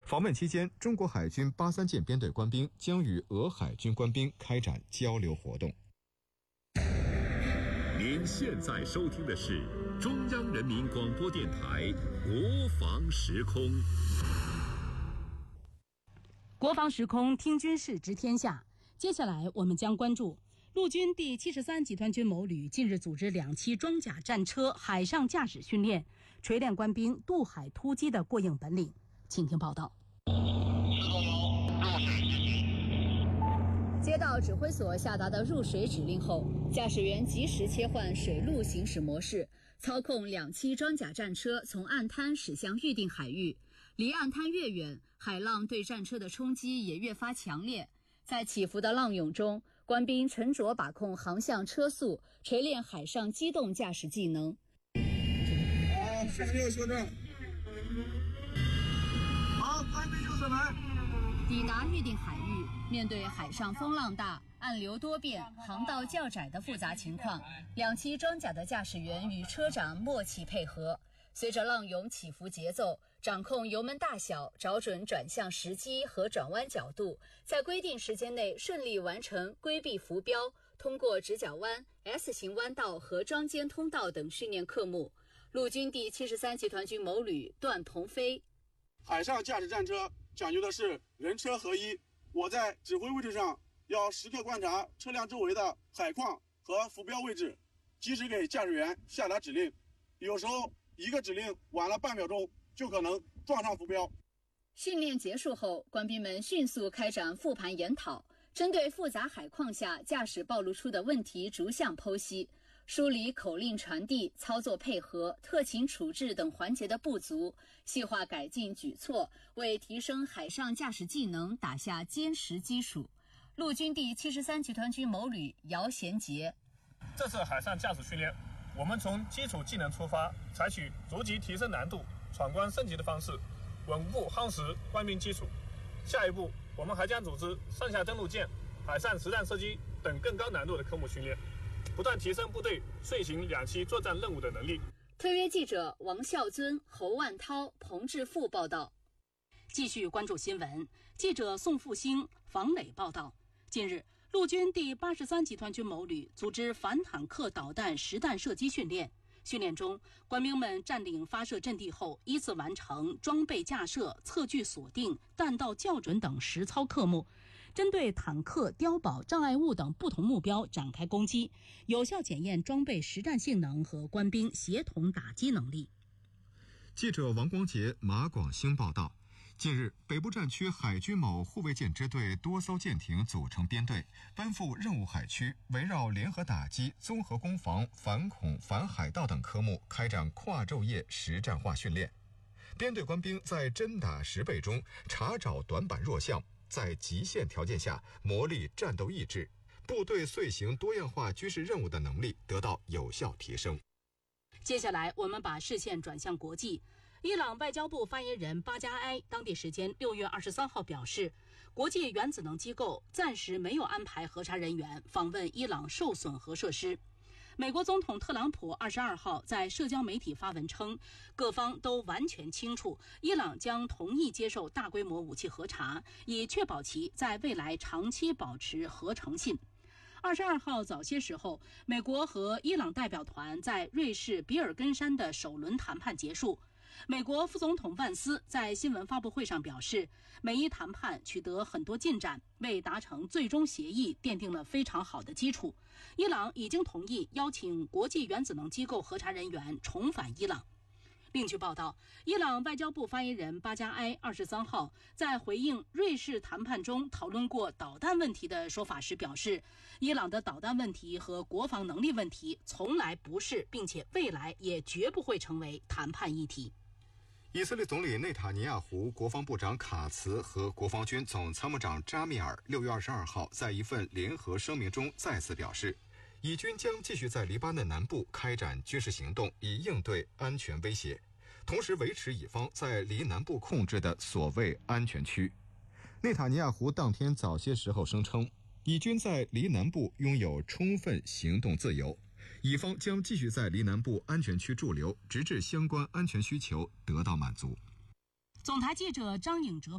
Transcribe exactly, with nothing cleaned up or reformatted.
访问期间，中国海军八三舰编队官兵将与俄海军官兵开展交流活动。 您现在收听的是中央人民广播电台国防时空。 国防时空，听军事知天下。接下来我们将关注陆军第七十三集团军某旅近日组织两栖装甲战车海上驾驶训练，锤炼官兵渡海突击的过硬本领。请听报道。 接到指挥所下达的入水指令后，驾驶员及时切换水陆行驶模式，操控两栖装甲战车从岸滩驶向预定海域。离岸滩越远，海浪对战车的冲击也越发强烈。在起伏的浪涌中，官兵沉着把控航向车速，锤炼海上机动驾驶技能。 好，十六修正。好，官兵右侧门。 抵达预定海域，面对海上风浪大、暗流多变、航道较窄的复杂情况，两栖装甲的驾驶员与车长默契配合。随着浪涌起伏节奏，掌控油门大小，找准转向时机和转弯角度，在规定时间内顺利完成规避浮标、通过直角弯、S 型弯道和桩间通道等训练科目。陆军第七十三集团军某旅段鹏飞： 海上驾驶战车讲究的是人车合一，我在指挥位置上要时刻观察车辆周围的海况和浮标位置，及时给驾驶员下达指令。有时候一个指令晚了半秒钟，就可能撞上浮标。 训练结束后，官兵们迅速开展复盘研讨，针对复杂海况下驾驶暴露出的问题逐项剖析，梳理口令传递、操作配合、特勤处置等环节的不足，细化改进举措，为提升海上驾驶技能打下坚实基础。陆军第七十三集团军某旅姚贤杰： 这次海上驾驶训练，我们从基础技能出发，采取逐级提升难度、闯关升级的方式，稳固夯实官兵基础。下一步，我们还将组织上下登陆舰、海上实弹射击等更高难度的科目训练，不断提升部队遂行两栖作战任务的能力。 特约记者王孝尊、侯万涛、彭志富报道。 继续关注新闻，记者宋复兴、房磊报道。近日，陆军第八十三集团军某旅组织反坦克导弹实弹射击训练。训练中，官兵们占领发射阵地后，依次完成装备架设、测距锁定、弹道校准等实操科目，针对坦克、碉堡、障碍物等不同目标展开攻击，有效检验装备实战性能和官兵协同打击能力。 记者王光杰、马广兴报道。近日，北部战区海军某护卫舰支队多艘舰艇组成编队，奔赴任务海区，围绕联合打击、综合攻防、反恐、反海盗等科目开展跨昼夜实战化训练。编队官兵在真打实备中查找短板弱项，在极限条件下磨砺战斗意志，部队遂行多样化军事任务的能力得到有效提升。 接下来，我们把视线转向国际。伊朗外交部发言人巴加埃当地时间六月二十三号表示，国际原子能机构暂时没有安排核查人员访问伊朗受损核设施。美国总统特朗普二十二号在社交媒体发文称，各方都完全清楚，伊朗将同意接受大规模武器核查，以确保其在未来长期保持核诚信。二十二号早些时候，美国和伊朗代表团在瑞士比尔根山的首轮谈判结束。美国副总统万斯在新闻发布会上表示，美伊谈判取得很多进展，为达成最终协议奠定了非常好的基础。伊朗已经同意邀请国际原子能机构核查人员重返伊朗。另据报道，伊朗外交部发言人巴加埃二十三号在回应瑞士谈判中讨论过导弹问题的说法时表示，伊朗的导弹问题和国防能力问题从来不是，并且未来也绝不会成为谈判议题。 以色列总理内塔尼亚胡、国防部长卡茨和国防军总参谋长扎米尔六月二十二号在一份联合声明中再次表示，以军将继续在黎巴嫩南部开展军事行动，以应对安全威胁，同时维持以方在黎南部控制的所谓安全区。内塔尼亚胡当天早些时候声称，以军在黎南部拥有充分行动自由，以方将继续在黎南部安全区驻留，直至相关安全需求得到满足。 总台记者张颖哲